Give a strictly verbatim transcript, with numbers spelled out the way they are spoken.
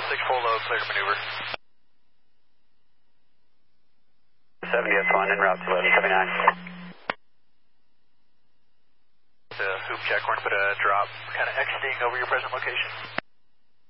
six full low, clear to maneuver. seventy F one, en route to eleven seventy-nine. The hoop check, we're going to put a drop kind of exiting over your present location.